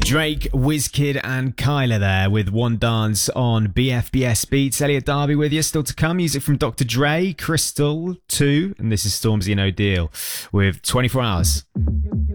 Drake, Wizkid and Kyla there with One Dance on BFBS Beats. Elliot Darby with you. Still to come, music from Dr. Dre, Crystal 2, and this is Stormzy and O'Deal with 24 Hours.